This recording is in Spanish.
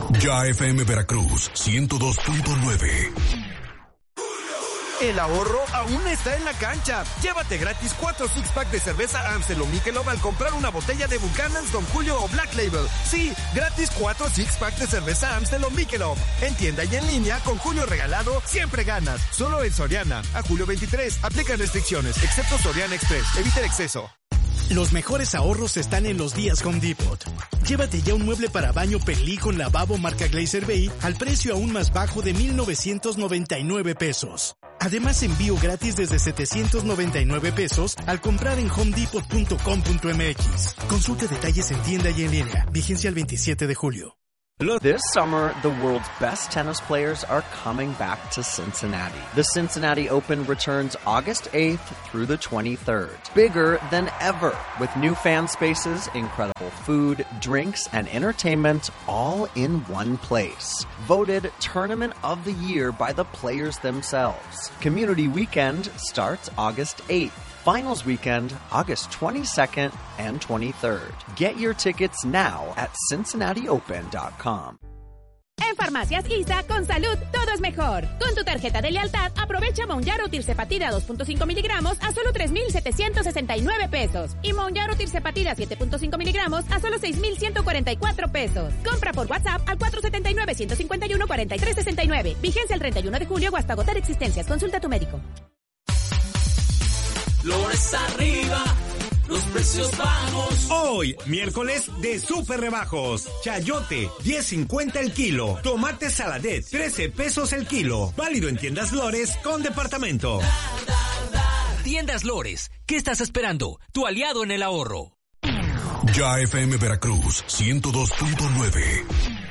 Ya FM Veracruz 102.9. El ahorro aún está en la cancha. Llévate gratis 4 six-pack de cerveza Amstel o Michelob al comprar una botella de Buchanan's, Don Julio o Black Label. Sí, gratis 4 six-pack de cerveza Amstel o Michelob. En tienda y en línea, con Julio regalado, siempre ganas. Solo en Soriana. A julio 23. Aplican restricciones, excepto Soriana Express. Evita el exceso. Los mejores ahorros están en los días Home Depot. Llévate ya un mueble para baño Pelí con lavabo marca Glazer Bay al precio aún más bajo de 1,999 pesos. Además, envío gratis desde 799 pesos al comprar en homedepot.com.mx. Consulte detalles en tienda y en línea. Vigencia el 27 de julio. This summer, the world's best tennis players are coming back to Cincinnati. The Cincinnati Open returns August 8th through the 23rd. Bigger than ever, with new fan spaces, incredible food, drinks, and entertainment all in one place. Voted Tournament of the Year by the players themselves. Community Weekend starts August 8th. Finals Weekend, August 22nd and 23rd. Get your tickets now at CincinnatiOpen.com. En Farmacias ISA, con salud, todo es mejor. Con tu tarjeta de lealtad, aprovecha Monjaro Tirzepatida 2.5 miligramos a solo 3,769 pesos. Y Monjaro Tirzepatida 7.5 miligramos a solo 6,144 pesos. Compra por WhatsApp al 479-151-4369. Vigencia el 31 de julio o hasta agotar existencias. Consulta a tu médico. Flores arriba, los precios bajos. Hoy, miércoles de súper rebajos. Chayote, 10.50 el kilo. Tomate saladet, 13 pesos el kilo. Válido en Tiendas Lores con departamento. Tiendas Lores, ¿qué estás esperando? Tu aliado en el ahorro. Ya FM Veracruz 102.9.